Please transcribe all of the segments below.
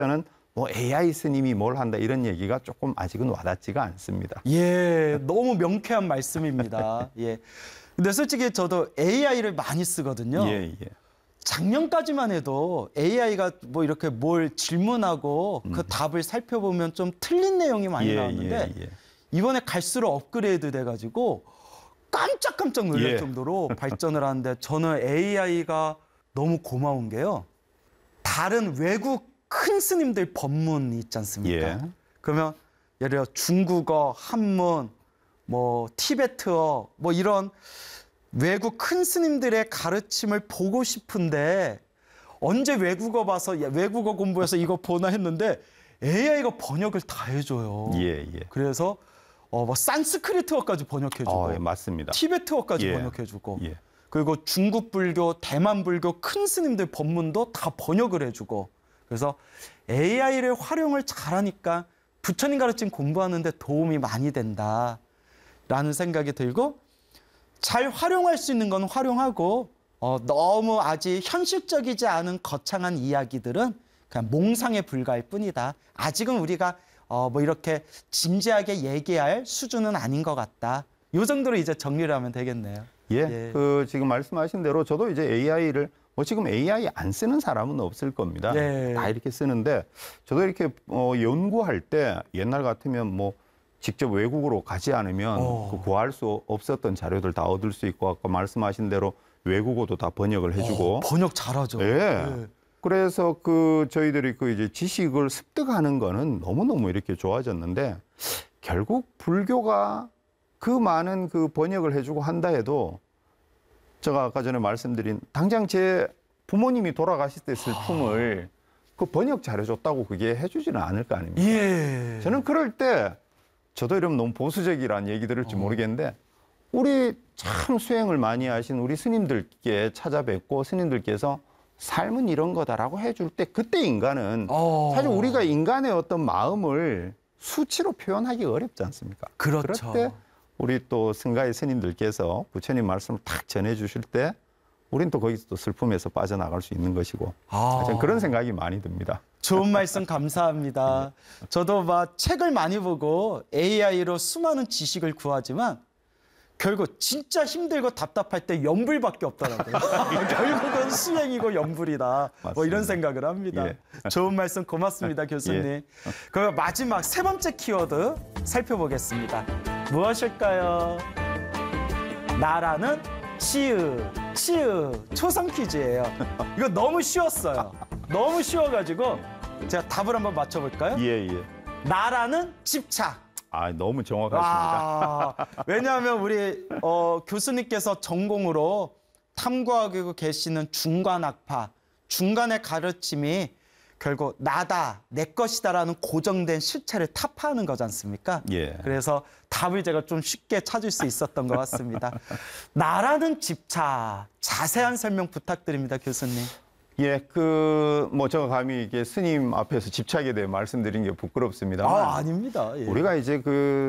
저는 뭐 AI 스님이 뭘 한다 이런 얘기가 조금 아직은 와닿지가 않습니다. 예, 너무 명쾌한 말씀입니다. 예. 근데 솔직히 저도 AI를 많이 쓰거든요. 예, 예. 작년까지만 해도 AI가 뭐 이렇게 뭘 질문하고 그 답을 살펴보면 좀 틀린 내용이 많이 예, 나왔는데 예, 예. 이번에 갈수록 업그레이드 돼가지고 깜짝깜짝 놀랄 예. 정도로 발전을 하는데 저는 AI가 너무 고마운 게요. 다른 외국 큰 스님들 법문 있지 않습니까? 예. 그러면 예를 들어 중국어, 한문, 뭐 티베트어 뭐 이런 외국 큰 스님들의 가르침을 보고 싶은데 언제 외국어 봐서 외국어 공부해서 이거 보나 했는데 AI가 번역을 다 해줘요. 예, 예. 그래서 뭐 산스크리트어까지 번역해주고 예, 맞습니다. 티베트어까지 예. 번역해주고 예. 그리고 중국 불교, 대만 불교 큰 스님들 법문도 다 번역을 해주고 그래서 AI를 활용을 잘하니까 부처님 가르침 공부하는데 도움이 많이 된다라는 생각이 들고 잘 활용할 수 있는 건 활용하고 너무 아직 현실적이지 않은 거창한 이야기들은 그냥 몽상에 불과할 뿐이다. 아직은 우리가 뭐 이렇게 진지하게 얘기할 수준은 아닌 것 같다. 요 정도로 이제 정리를 하면 되겠네요. 예, 예. 그 지금 말씀하신 대로 저도 이제 AI를 뭐 지금 AI 안 쓰는 사람은 없을 겁니다. 네. 다 이렇게 쓰는데 저도 이렇게 연구할 때 옛날 같으면 뭐 직접 외국으로 가지 않으면 그 구할 수 없었던 자료들 다 얻을 수 있고 아까 말씀하신 대로 외국어도 다 번역을 해주고 번역 잘하죠. 예. 네. 그래서 그 저희들이 그 이제 지식을 습득하는 거는 너무너무 이렇게 좋아졌는데 결국 불교가 그 많은 그 번역을 해주고 한다 해도 제가 아까 전에 말씀드린 당장 제 부모님이 돌아가실 때 슬픔을 그 번역 잘해줬다고 그게 해주지는 않을 거 아닙니까? 예. 저는 그럴 때 저도 이러면 너무 보수적이라는 얘기 들을지 모르겠는데 우리 참 수행을 많이 하신 우리 스님들께 찾아뵙고 스님들께서 삶은 이런 거다라고 해줄 때 그때 인간은 사실 우리가 인간의 어떤 마음을 수치로 표현하기 어렵지 않습니까? 그렇죠. 그럴 때 우리 또 승가의 스님들께서 부처님 말씀을 탁 전해주실 때 우린 또 거기서 또 슬픔에서 빠져나갈 수 있는 것이고 저는 그런 생각이 많이 듭니다. 좋은 말씀 감사합니다. 저도 막 책을 많이 보고 AI로 수많은 지식을 구하지만 결국 진짜 힘들고 답답할 때 염불밖에 없더라고요. 결국은 수행이고 염불이다. 뭐 이런 생각을 합니다. 예. 좋은 말씀 고맙습니다, 교수님. 예. 그럼 마지막 세 번째 키워드 살펴보겠습니다. 무엇일까요? 나라는 치읓 초성 퀴즈예요. 이거 너무 쉬웠어요. 너무 쉬워가지고 제가 답을 한번 맞춰볼까요? 예, 예. 나라는 집착. 너무 정확하십니다. 왜냐하면 우리 교수님께서 전공으로 탐구하고 계시는 중간학파, 중간의 가르침이 결국 나다, 내 것이다라는 고정된 실체를 타파하는 거지 않습니까? 예. 그래서 답을 제가 좀 쉽게 찾을 수 있었던 것 같습니다. 나라는 집착, 자세한 설명 부탁드립니다, 교수님. 예, 뭐 제가 감히 이게 스님 앞에서 집착에 대해 말씀드린 게 부끄럽습니다만 아닙니다. 예. 우리가 이제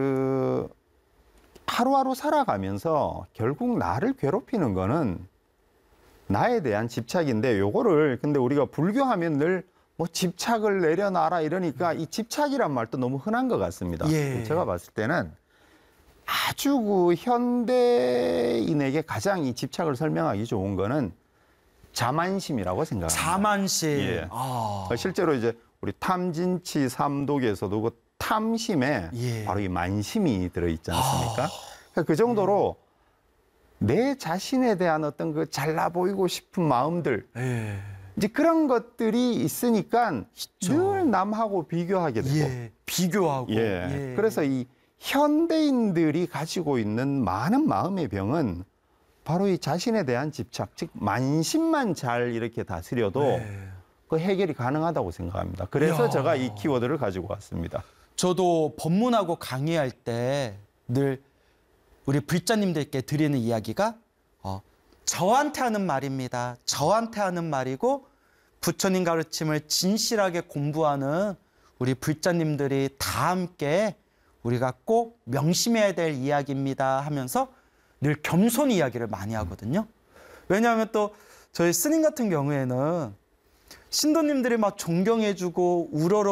하루하루 살아가면서 결국 나를 괴롭히는 거는 나에 대한 집착인데 요거를 근데 우리가 불교하면 늘 뭐 집착을 내려놔라 이러니까 이 집착이란 말도 너무 흔한 것 같습니다. 예. 제가 봤을 때는 아주 그 현대인에게 가장 이 집착을 설명하기 좋은 거는 자만심이라고 생각합니다. 자만심. 예. 실제로 이제 우리 탐진치 삼독에서도 그 탐심에 예. 바로 이 만심이 들어있지 않습니까? 그러니까 그 정도로 내 자신에 대한 어떤 그 잘나 보이고 싶은 마음들 예. 이제 그런 것들이 있으니까 늘 남하고 비교하게 되고 예. 비교하고. 예. 그래서 이 현대인들이 가지고 있는 많은 마음의 병은 바로 이 자신에 대한 집착, 즉 만심만 잘 이렇게 다스려도 그 해결이 가능하다고 생각합니다. 그래서 제가 이 키워드를 가지고 왔습니다. 저도 법문하고 강의할 때 늘 우리 불자님들께 드리는 이야기가 저한테 하는 말입니다. 저한테 하는 말이고 부처님 가르침을 진실하게 공부하는 우리 불자님들이 다 함께 우리가 꼭 명심해야 될 이야기입니다 하면서 늘 겸손 이야기를 많이 하거든요. 왜냐하면 또 저희 스님 같은 경우에는 신도님들이 막 존경해주고 우러러